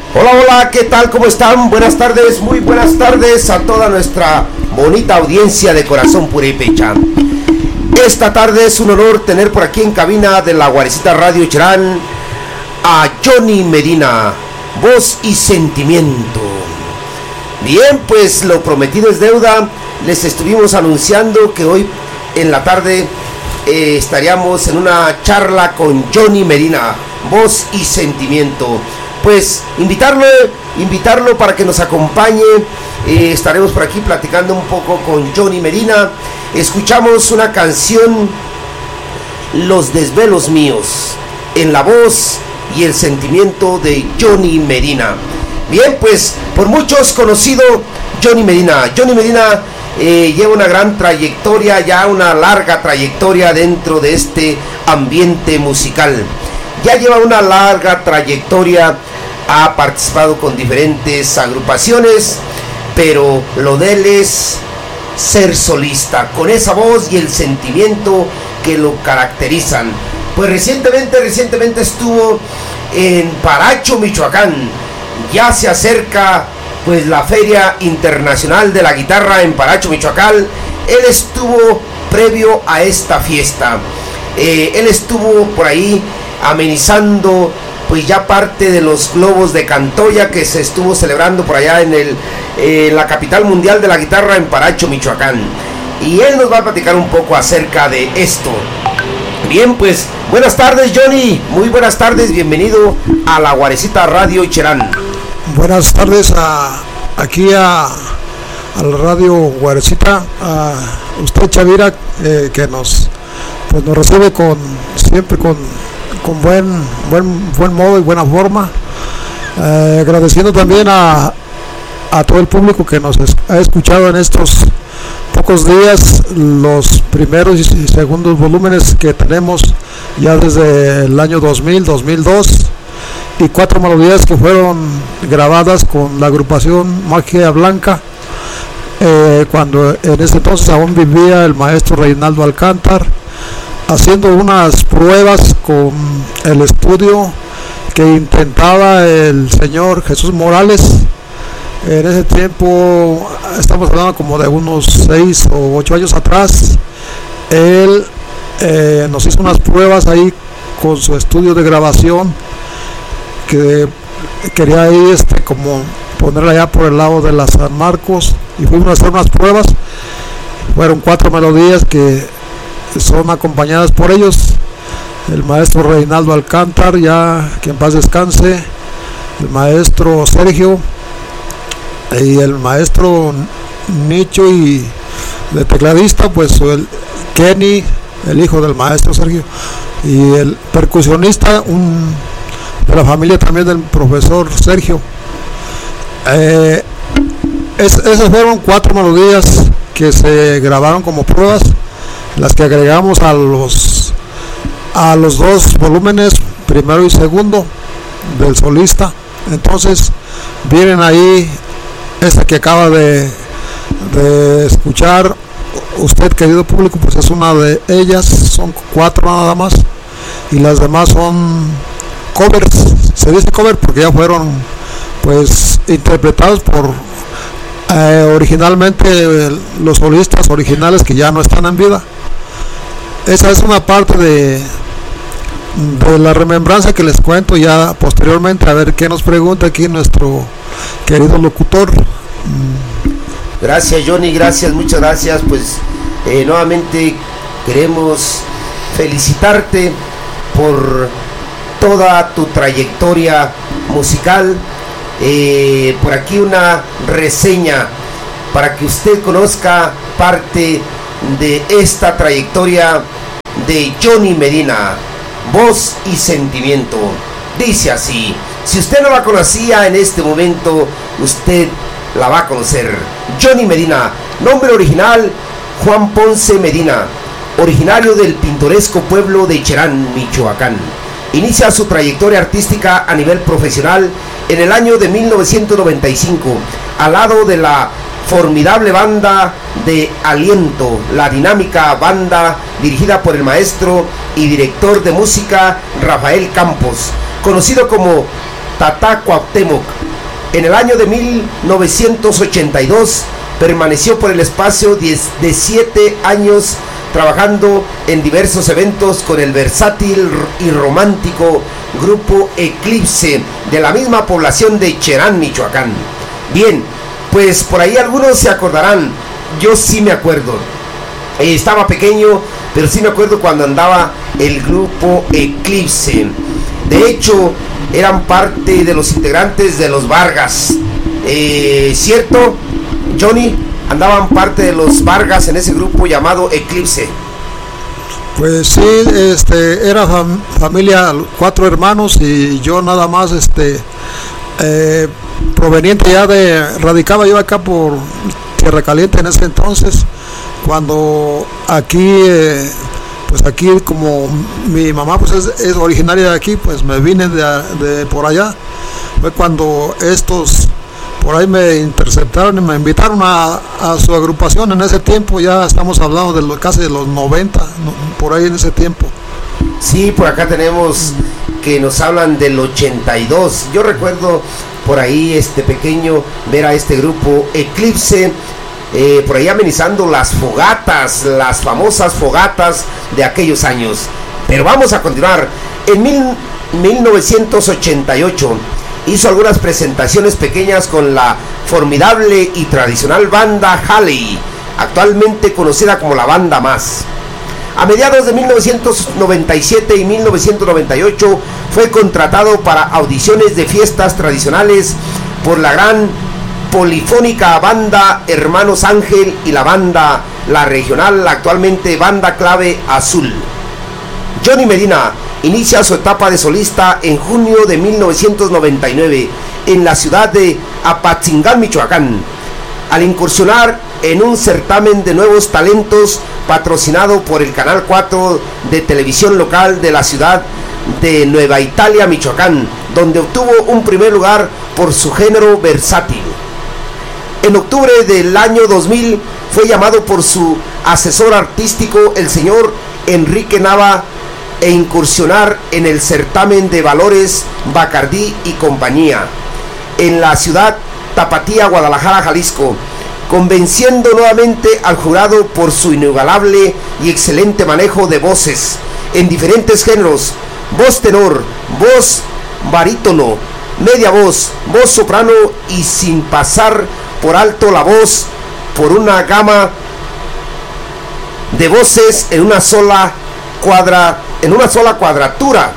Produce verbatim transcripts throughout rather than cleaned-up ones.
Hola, hola, ¿qué tal? ¿Cómo están? Buenas tardes, muy buenas tardes a toda nuestra bonita audiencia de Corazón Purépecha. Esta tarde es un honor tener por aquí en cabina de la Guarecita Radio Cherán a Johnny Medina, voz y sentimiento. Bien, pues lo prometido es deuda. Les estuvimos anunciando que hoy en la tarde eh, estaríamos en una charla con Johnny Medina, voz y sentimiento. Pues invitarlo, invitarlo para que nos acompañe. Eh, estaremos por aquí platicando un poco con Johnny Medina. Escuchamos una canción, Los Desvelos Míos, en la voz y el sentimiento de Johnny Medina. Bien, pues por muchos conocido Johnny Medina. Johnny Medina eh, lleva una gran trayectoria, ya una larga trayectoria dentro de este ambiente musical. Ya lleva una larga trayectoria, ha participado con diferentes agrupaciones, pero lo de él es ser solista, con esa voz y el sentimiento que lo caracterizan. Pues recientemente, recientemente estuvo en Paracho, Michoacán. Ya se acerca pues la Feria Internacional de la Guitarra en Paracho, Michoacán. Él estuvo previo a esta fiesta. Eh, él estuvo por ahí amenizando pues ya parte de los globos de Cantoya que se estuvo celebrando por allá en el eh, la capital mundial de la guitarra en Paracho, Michoacán. Y él nos va a platicar un poco acerca de esto. Bien, pues buenas tardes, Johnny, muy buenas tardes, bienvenido a la Guarecita Radio Cherán. Buenas tardes a aquí a, a la Radio Guarecita, a usted, Chavira, eh, que nos pues nos recibe con siempre con con buen buen buen modo y buena forma, eh, agradeciendo también a, a todo el público que nos es, ha escuchado en estos pocos días los primeros y segundos volúmenes que tenemos ya desde el año dos mil, dos mil dos, y cuatro melodías que fueron grabadas con la agrupación Magia Blanca, eh, cuando en ese entonces aún vivía el maestro Reinaldo Alcántar, haciendo unas pruebas con el estudio que intentaba el señor Jesús Morales. En ese tiempo, estamos hablando como de unos seis o ocho años atrás, él eh, nos hizo unas pruebas ahí con su estudio de grabación, que quería ahí este, como ponerla allá por el lado de la San Marcos, y fuimos a hacer unas pruebas. Fueron cuatro melodías que son acompañadas por ellos, el maestro Reinaldo Alcántar, ya que en paz descanse, el maestro Sergio y el maestro Nicho, y de tecladista pues el Kenny, el hijo del maestro Sergio, y el percusionista, un de la familia también del profesor Sergio. Eh, es, esas fueron cuatro melodías que se grabaron como pruebas, las que agregamos a los a los dos volúmenes, primero y segundo, del solista. Entonces vienen ahí esta que acaba de, de escuchar usted, querido público, pues es una de ellas. Son cuatro nada más, y las demás son covers. Se dice cover porque ya fueron pues interpretados por eh, originalmente eh, los solistas originales que ya no están en vida. Esa es una parte de, de la remembranza que les cuento ya posteriormente, a ver qué nos pregunta aquí nuestro querido locutor. Gracias, Johnny, gracias, muchas gracias. Pues eh, nuevamente queremos felicitarte por toda tu trayectoria musical. Eh, por aquí una reseña para que usted conozca parte de esta trayectoria de Johnny Medina, voz y sentimiento. Dice así: si usted no la conocía en este momento, usted la va a conocer. Johnny Medina, nombre original Juan Ponce Medina, originario del pintoresco pueblo de Cherán, Michoacán. Inicia su trayectoria artística a nivel profesional en el año de mil novecientos noventa y cinco, al lado de la formidable banda de Aliento, la dinámica banda dirigida por el maestro y director de música Rafael Campos, conocido como Tata Cuauhtémoc. En el año de mil novecientos ochenta y dos permaneció por el espacio de siete años trabajando en diversos eventos con el versátil y romántico grupo Eclipse de la misma población de Cherán, Michoacán. Bien, pues por ahí algunos se acordarán, yo sí me acuerdo, eh, estaba pequeño, pero sí me acuerdo cuando andaba el grupo Eclipse. De hecho, eran parte de los integrantes de los Vargas, eh, ¿cierto, Johnny? Andaban parte de los Vargas en ese grupo llamado Eclipse. Pues sí, este, era fam- familia, cuatro hermanos y yo nada más, este, eh, proveniente ya de, radicaba yo acá por Tierra Caliente en ese entonces, cuando aquí, eh, pues aquí como mi mamá pues es, es originaria de aquí, pues me vine de, de por allá. Fue cuando estos por ahí me interceptaron y me invitaron a, a su agrupación. En ese tiempo, ya estamos hablando de lo, casi de los noventa, no, por ahí en ese tiempo. Sí, por acá tenemos que nos hablan del ochenta y dos. Yo recuerdo por ahí, este pequeño, ver a este grupo Eclipse, eh, por ahí amenizando las fogatas, las famosas fogatas de aquellos años. Pero vamos a continuar. En mil, mil novecientos ochenta y ocho hizo algunas presentaciones pequeñas con la formidable y tradicional banda Halley, actualmente conocida como la Banda Más. A mediados de mil novecientos noventa y siete y mil novecientos noventa y ocho fue contratado para audiciones de fiestas tradicionales por la gran polifónica banda Hermanos Ángel y la banda La Regional, actualmente Banda Clave Azul. Johnny Medina inicia su etapa de solista en junio de mil novecientos noventa y nueve en la ciudad de Apatzingán, Michoacán, al incursionar en un certamen de nuevos talentos patrocinado por el Canal cuatro de televisión local de la ciudad de Nueva Italia, Michoacán, donde obtuvo un primer lugar por su género versátil. En octubre del año dos mil fue llamado por su asesor artístico, el señor Enrique Nava, e incursionar en el certamen de valores Bacardí y compañía en la ciudad Tapatía, Guadalajara, Jalisco, convenciendo nuevamente al jurado por su inigualable y excelente manejo de voces en diferentes géneros: voz tenor, voz barítono, media voz, voz soprano y sin pasar por alto la voz, por una gama de voces en una sola cuadra en una sola cuadratura.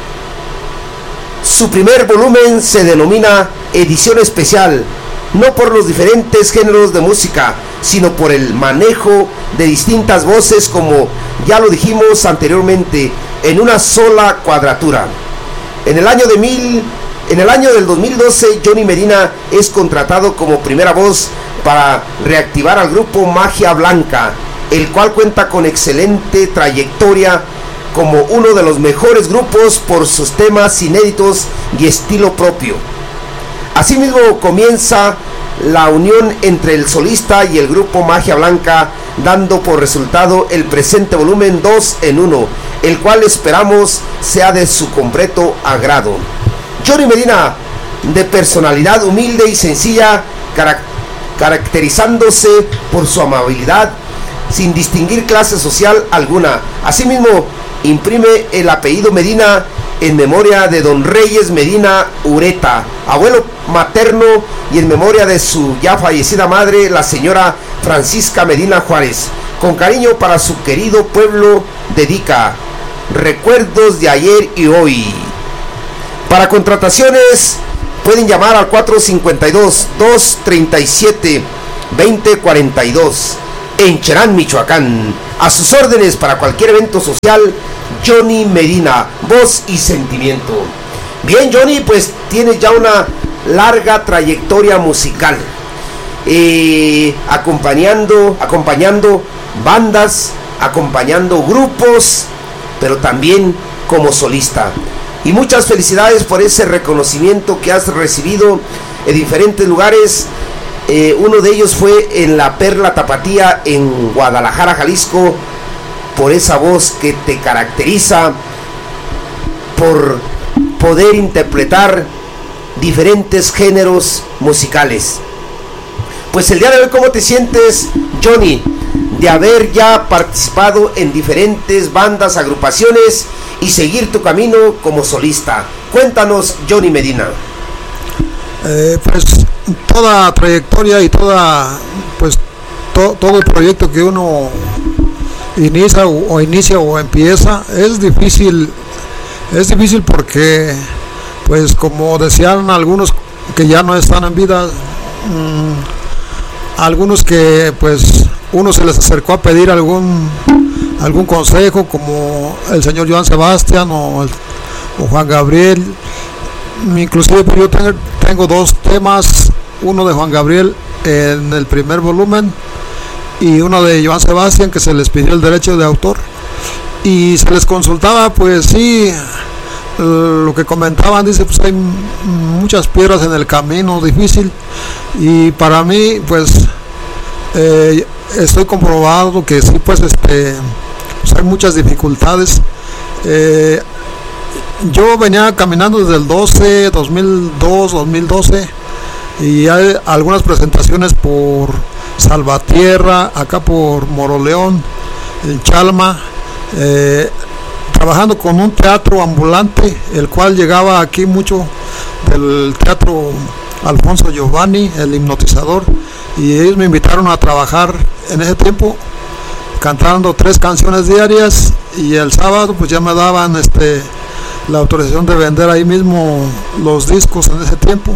Su primer volumen se denomina Edición Especial, no por los diferentes géneros de música, sino por el manejo de distintas voces, como ya lo dijimos anteriormente, en una sola cuadratura. En el año de mil, en el año del dos mil doce, Johnny Medina es contratado como primera voz para reactivar al grupo Magia Blanca, el cual cuenta con excelente trayectoria como uno de los mejores grupos por sus temas inéditos y estilo propio. Asimismo, comienza la unión entre el solista y el grupo Magia Blanca, dando por resultado el presente volumen dos en uno, el cual esperamos sea de su completo agrado. Johnny Medina, de personalidad humilde y sencilla, carac- caracterizándose por su amabilidad, sin distinguir clase social alguna. Asimismo, imprime el apellido Medina en memoria de don Reyes Medina Ureta, abuelo materno, y en memoria de su ya fallecida madre, la señora Francisca Medina Juárez. Con cariño para su querido pueblo, dedica recuerdos de ayer y hoy. Para contrataciones pueden llamar al cuatro cinco dos, dos tres siete, dos cero cuatro dos en Cherán, Michoacán. A sus órdenes para cualquier evento social, Johnny Medina, voz y sentimiento. Bien, Johnny, pues tienes ya una larga trayectoria musical, eh, acompañando, acompañando bandas, acompañando grupos, pero también como solista. Y muchas felicidades por ese reconocimiento que has recibido en diferentes lugares. Eh, uno de ellos fue en la Perla Tapatía en Guadalajara, Jalisco, por esa voz que te caracteriza, por poder interpretar diferentes géneros musicales. Pues el día de hoy, ¿cómo te sientes, Johnny, de haber ya participado en diferentes bandas, agrupaciones y seguir tu camino como solista? Cuéntanos, Johnny Medina. Eh, pues toda trayectoria y toda, pues to, todo el proyecto que uno inicia o, o inicia o empieza es difícil, es difícil porque, pues como decían algunos que ya no están en vida, mmm, algunos que pues uno se les acercó a pedir algún algún consejo, como el señor Joan Sebastián o, el, o Juan Gabriel. Inclusive pues yo tengo, tengo dos temas, uno de Juan Gabriel en el primer volumen y uno de Joan Sebastián, que se les pidió el derecho de autor y se les consultaba. Pues sí, lo que comentaban, dice, pues hay muchas piedras en el camino, difícil, y para mí pues eh, estoy comprobado que sí, pues este pues hay muchas dificultades. eh, yo venía caminando desde el doce, dos mil dos, dos mil doce, y hay algunas presentaciones por Salvatierra, acá por Moroleón, en Chalma, eh, trabajando con un teatro ambulante, el cual llegaba aquí mucho del teatro Alfonso Giovanni, el hipnotizador, y ellos me invitaron a trabajar en ese tiempo cantando tres canciones diarias, y el sábado pues ya me daban este la autorización de vender ahí mismo los discos en ese tiempo.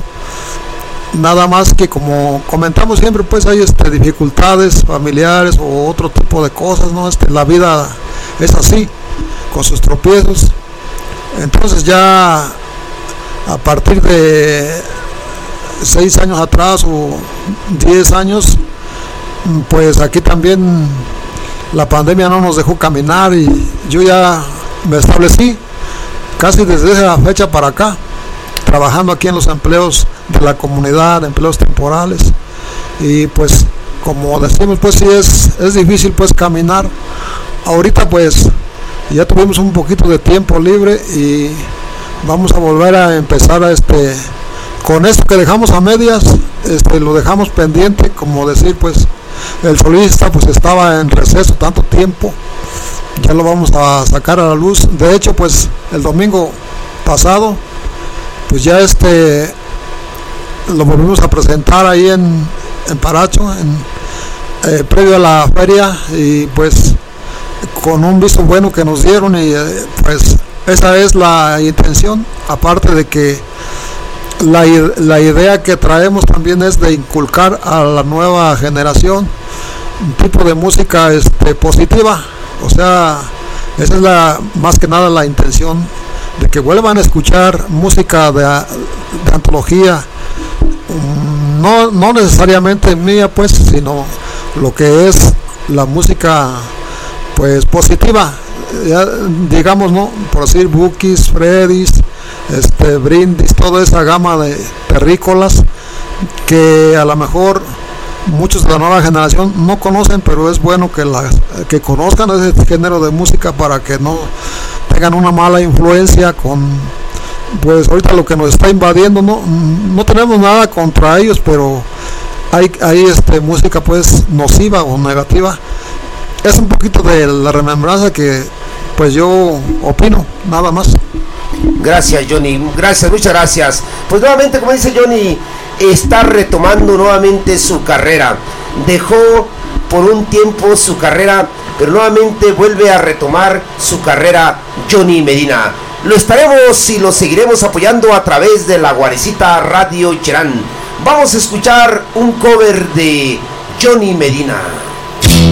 Nada más que, como comentamos siempre, pues hay este dificultades familiares o otro tipo de cosas, ¿no? Este, la vida es así, con sus tropiezos. Entonces ya a partir de seis años atrás o diez años, pues aquí también la pandemia no nos dejó caminar y yo ya me establecí casi desde esa fecha para acá, trabajando aquí en los empleos de la comunidad, empleos temporales. Y pues como decimos, pues sí es, es difícil pues caminar. Ahorita pues ya tuvimos un poquito de tiempo libre y vamos a volver a empezar a este con esto que dejamos a medias, este lo dejamos pendiente, como decir, pues el solista pues estaba en receso tanto tiempo, ya lo vamos a sacar a la luz. De hecho pues el domingo pasado pues ya este lo volvimos a presentar ahí en, en Paracho, en, eh, previo a la feria, y pues con un visto bueno que nos dieron, y eh, pues esa es la intención, aparte de que la, la idea que traemos también es de inculcar a la nueva generación un tipo de música este, positiva. O sea, esa es la más que nada la intención, de que vuelvan a escuchar música de, de antología, no, no necesariamente mía pues, sino lo que es la música pues positiva, ya, digamos, no, por decir Bukis, Freddys, este Brindis, toda esa gama de terrícolas que a lo mejor muchos de la nueva generación no conocen, pero es bueno que la, que conozcan ese género de música para que no tengan una mala influencia con, pues ahorita lo que nos está invadiendo. No, no tenemos nada contra ellos, pero hay, hay este música pues nociva o negativa. Es un poquito de la remembranza que pues yo opino, nada más. Gracias, Johnny, gracias, muchas gracias. Pues nuevamente, como dice Johnny, está retomando nuevamente su carrera. Dejó por un tiempo su carrera, pero nuevamente vuelve a retomar su carrera Johnny Medina. Lo estaremos y lo seguiremos apoyando a través de la Guarecita Radio Cherán. Vamos a escuchar un cover de Johnny Medina.